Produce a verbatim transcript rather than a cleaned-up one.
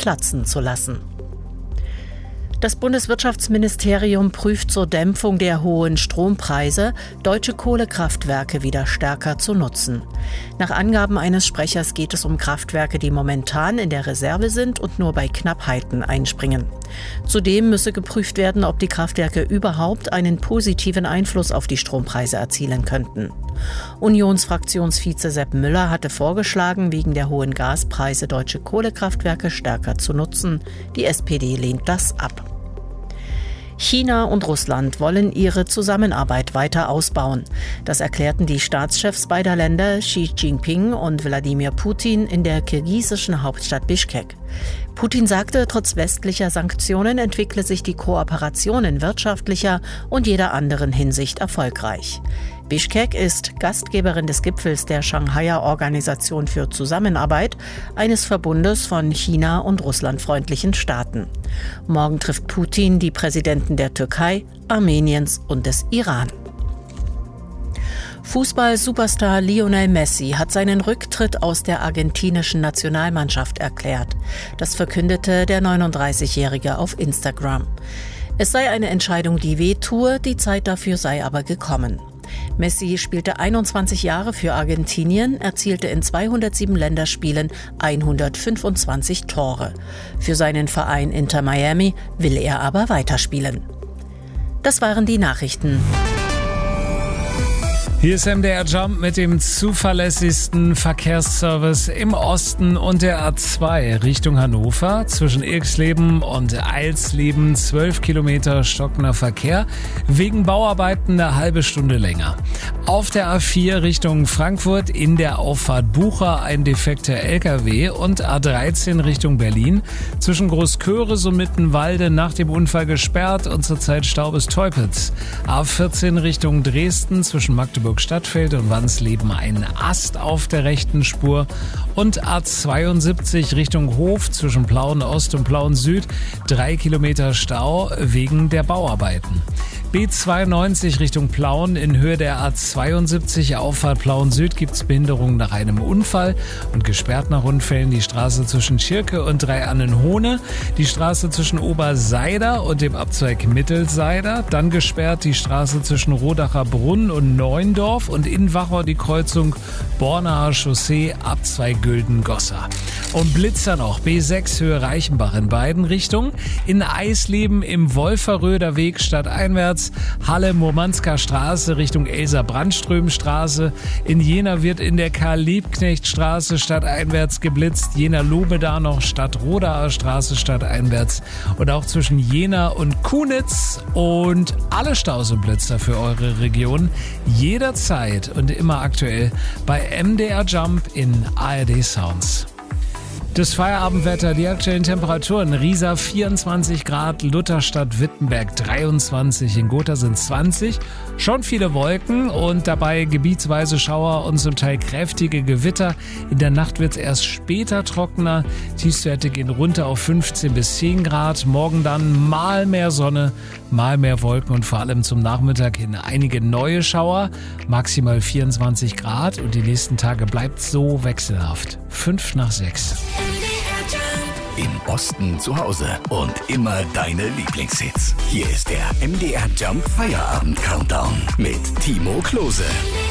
platzen zu lassen. Das Bundeswirtschaftsministerium prüft zur Dämpfung der hohen Strompreise, deutsche Kohlekraftwerke wieder stärker zu nutzen. Nach Angaben eines Sprechers geht es um Kraftwerke, die momentan in der Reserve sind und nur bei Knappheiten einspringen. Zudem müsse geprüft werden, ob die Kraftwerke überhaupt einen positiven Einfluss auf die Strompreise erzielen könnten. Unionsfraktionsvize Sepp Müller hatte vorgeschlagen, wegen der hohen Gaspreise deutsche Kohlekraftwerke stärker zu nutzen. Die S P D lehnt das ab. China und Russland wollen ihre Zusammenarbeit weiter ausbauen. Das erklärten die Staatschefs beider Länder Xi Jinping und Wladimir Putin in der kirgisischen Hauptstadt Bischkek. Putin sagte, trotz westlicher Sanktionen entwickle sich die Kooperation in wirtschaftlicher und jeder anderen Hinsicht erfolgreich. Bischkek ist Gastgeberin des Gipfels der Shanghaier Organisation für Zusammenarbeit, eines Verbundes von China- und russlandfreundlichen Staaten. Morgen trifft Putin die Präsidenten der Türkei, Armeniens und des Iran. Fußball-Superstar Lionel Messi hat seinen Rücktritt aus der argentinischen Nationalmannschaft erklärt. Das verkündete der neununddreißigjährige auf Instagram. Es sei eine Entscheidung, die wehtue, die Zeit dafür sei aber gekommen. Messi spielte einundzwanzig Jahre für Argentinien, erzielte in zweihundertsieben Länderspielen hundertfünfundzwanzig Tore. Für seinen Verein Inter Miami will er aber weiterspielen. Das waren die Nachrichten. Hier ist M D R Jump mit dem zuverlässigsten Verkehrsservice im Osten und der A zwei Richtung Hannover. Zwischen Irxleben und Eilsleben zwölf Kilometer stockender Verkehr. Wegen Bauarbeiten eine halbe Stunde länger. Auf der A vier Richtung Frankfurt in der Auffahrt Bucher ein defekter L K W und A dreizehn Richtung Berlin. Zwischen Großköris und Mittenwalde nach dem Unfall gesperrt und zurzeit Stau bis Teupitz. A vierzehn Richtung Dresden zwischen Magdeburg Stadtfeld und Wansleben ein Ast auf der rechten Spur und A zweiundsiebzig Richtung Hof zwischen Plauen Ost und Plauen Süd drei Kilometer Stau wegen der Bauarbeiten. B zweiundneunzig Richtung Plauen in Höhe der A zweiundsiebzig Auffahrt Plauen Süd gibt es Behinderungen nach einem Unfall und gesperrt nach Unfällen die Straße zwischen Schirke und Dreiannenhohne, die Straße zwischen Oberseider und dem Abzweig Mittelseider, dann gesperrt die Straße zwischen Rodacher Brunn und Neuendorf und in Wachau die Kreuzung Bornaer Chaussee Abzweig Gülden-Goslar. Und Blitzer noch, B sechs Höhe Reichenbach in beiden Richtungen, in Eisleben im Wolferröder Weg stadteinwärts, Halle-Murmansker Straße Richtung Elsa-Brandström-Straße. In Jena wird in der Karl-Liebknecht-Straße stadteinwärts geblitzt. Jena-Lobeda noch Stadt-Rodaer Straße stadteinwärts. Und auch zwischen Jena und Kunitz und alle Staus und Blitzer für eure Region. Jederzeit und immer aktuell bei M D R Jump in A R D Sounds. Das Feierabendwetter, die aktuellen Temperaturen: Riesa vierundzwanzig Grad, Lutherstadt Wittenberg dreiundzwanzig, in Gotha sind zwanzig. Schon viele Wolken und dabei gebietsweise Schauer und zum Teil kräftige Gewitter. In der Nacht wird es erst später trockener. Tiefstwerte gehen runter auf fünfzehn bis zehn Grad. Morgen dann mal mehr Sonne, mal mehr Wolken und vor allem zum Nachmittag hin einige neue Schauer. Maximal vierundzwanzig Grad und die nächsten Tage bleibt so wechselhaft. fünf nach sechs. Im Osten zu Hause und immer deine Lieblingshits. Hier ist der M D R Jump Feierabend Countdown mit Timo Klose.